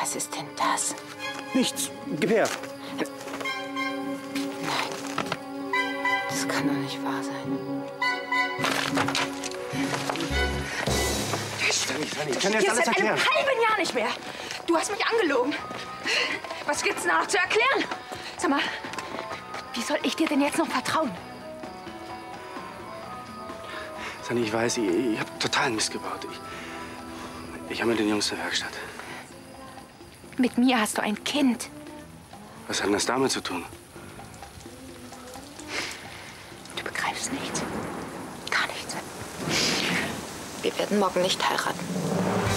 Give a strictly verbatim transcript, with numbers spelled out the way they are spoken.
Was ist denn das? Nichts. Gib her. Nein. Das kann doch nicht wahr sein. Sunny, Sunny, ich kann dir das alles seit erklären. einem halben Jahr nicht mehr. Du hast mich angelogen. Was gibt's denn da noch zu erklären? Sag mal, wie soll ich dir denn jetzt noch vertrauen? Sunny, ich weiß, ich, ich habe total Mist gebaut. Ich, ich habe mit den Jungs in der Werkstatt. Mit mir hast du ein Kind. Was hat denn das damit zu tun? Du begreifst nichts. Gar nichts. Wir werden morgen nicht heiraten.